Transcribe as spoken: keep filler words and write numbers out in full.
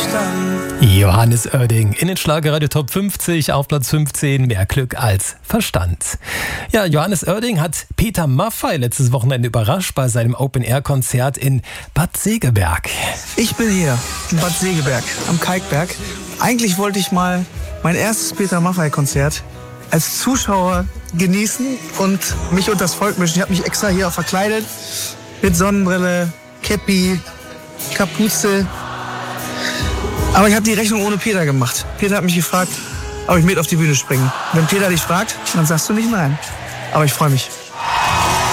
Verstand. Johannes Oerding in den Schlagerradio Top fünfzig auf Platz fünfzehn, mehr Glück als Verstand. Ja, Johannes Oerding hat Peter Maffay letztes Wochenende überrascht bei seinem Open-Air-Konzert in Bad Segeberg. Ich bin hier in Bad Segeberg am Kalkberg. Eigentlich wollte ich mal mein erstes Peter Maffay-Konzert als Zuschauer genießen und mich unter das Volk mischen. Ich habe mich extra hier auch verkleidet mit Sonnenbrille, Käppi, Kapuze. Aber ich habe die Rechnung ohne Peter gemacht. Peter hat mich gefragt, ob ich mit auf die Bühne springe. Wenn Peter dich fragt, dann sagst du nicht nein. Aber ich freue mich.